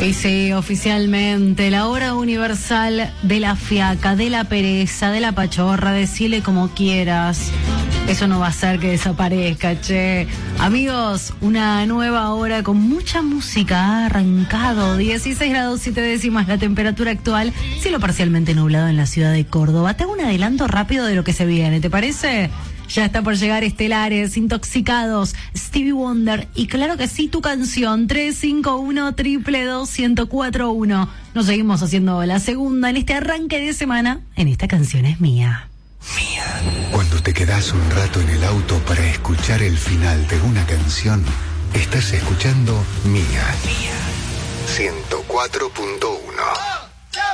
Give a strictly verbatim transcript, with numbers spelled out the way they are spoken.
Y sí, oficialmente, la hora universal de la fiaca, de la pereza, de la pachorra, decile como quieras. Eso no va a hacer que desaparezca, che. Amigos, una nueva hora con mucha música ha arrancado. dieciséis grados siete décimas la temperatura actual. Cielo parcialmente nublado en la ciudad de Córdoba. Te hago un adelanto rápido de lo que se viene, ¿te parece? Ya está por llegar Estelares, Intoxicados, Stevie Wonder y claro que sí, tu canción tres cinco uno, dos dos dos, uno cero cuatro uno. Nos seguimos haciendo la segunda en este arranque de semana. En esta canción es mía. Mía. Cuando te quedas un rato en el auto para escuchar el final de una canción, estás escuchando Mía. Mía. ciento cuatro punto uno.